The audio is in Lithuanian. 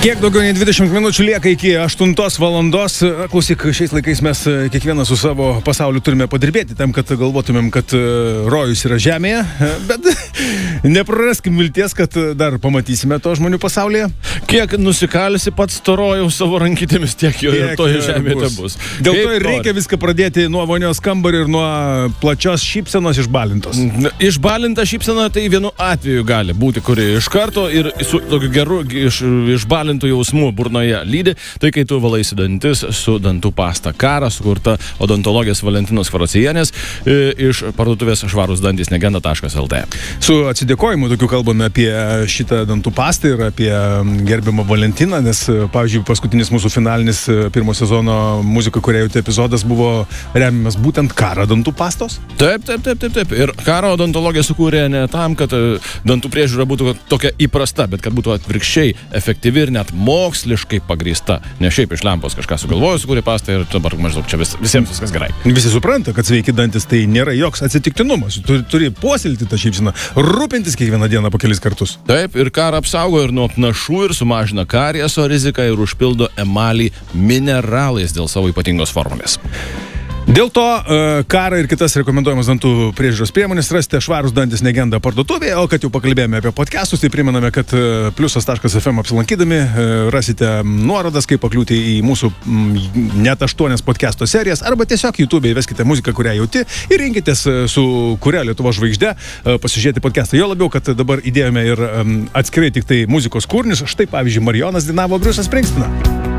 Kiek daugiau nei 20 minučių lieka iki 8 valandos. Klausyk, šiais laikais mes kiekvienas su savo pasauliu turime padirbėti tam, kad galvotumėm, kad rojus yra žemėje, bet nepraraskim vilties, kad dar pamatysime to žmonių pasaulyje. Kiek nusikalsi pats to rojaus savo rankytėmis, tiek jo ir toje žemėje bus. Dėl to ir reikia viską pradėti nuo vonios kambario ir nuo plačios šypsenos išbalintos. Išbalinta šypsena tai vienu atveju gali būti, kuri iš karto ir su tokiu geru išbalintu jausmų burnoje lydi, tai kai tu valaisi dantis su dantų pasta Kara, sukurta odontologės Valentinos Kvaraciejienės iš parduotuvės švarūsdantys.lt. Su atsidėkojimu tokiu kalbame apie šitą dantų pastą ir apie gerbiamą Valentiną, nes, pavyzdžiui, paskutinis mūsų finalinis pirmo sezono muzika, kuria jau epizodas buvo remiamas būtent Kara dantų pastos. Taip. Ir Kara odontologija sukūrė ne tam, kad dantų priežiūra būtų tokia įprasta, bet kad būtų atvirkščiai efektyvi ir net moksliškai pagrįsta. Ne šiaip iš lempos kažką sugalvojo, sukūrė pastą ir dabar maždaug čia visiems viskas gerai. Visi supranta, kad sveiki dantis tai nėra joks atsitiktinumas. Turi puoselėti tą šypseną, rūpintis kiekvieną dieną po kelis kartus. Taip, ir Kara apsaugo ir nuo apnašų ir sumažina karieso riziką ir užpildo emalį mineralais dėl savo ypatingos formulės. Dėl to Kara ir kitas rekomenduojamas dantų priežiūros priemonės rasite Švarūs dantys Negenda parduotuvėje, o kad jau pakalbėjome apie podcastus, tai primename, kad pliusas.fm apsilankydami rasite nuorodas, kaip pakliūti į mūsų net 8 podcasto serijas, arba tiesiog YouTube įveskite muziką, kurią jauti ir rinkitės su kuria Lietuvos žvaigžde pasižiūrėti podcastą. Jo labiau, kad dabar įdėjome ir atskirai tik tai muzikos kūrinius. Štai pavyzdžiui, Marijonas dainavo Bruce'ą Springsteeną.